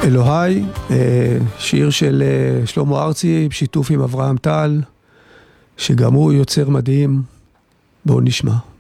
אלוהי, שיר של שלמה ארצי, בשיתוף עם אברהם טל, שגם הוא יוצר מדהים. בואו נשמע.